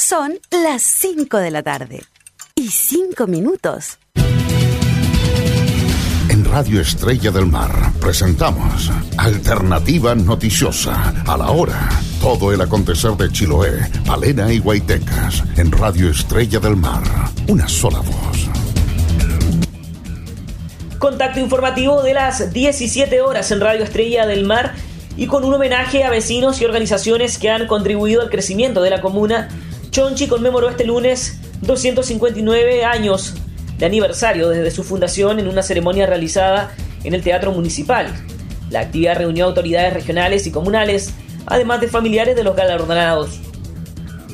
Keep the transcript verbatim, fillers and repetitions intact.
Son las cinco de la tarde y cinco minutos. En Radio Estrella del Mar presentamos Alternativa Noticiosa. A la hora, todo el acontecer de Chiloé, Palena y Guaitecas. En Radio Estrella del Mar, una sola voz. Contacto informativo de las diecisiete horas en Radio Estrella del Mar y con un homenaje a vecinos y organizaciones que han contribuido al crecimiento de la comuna. Chonchi conmemoró este lunes doscientos cincuenta y nueve años de aniversario desde su fundación en una ceremonia realizada en el Teatro Municipal. La actividad reunió autoridades regionales y comunales, además de familiares de los galardonados.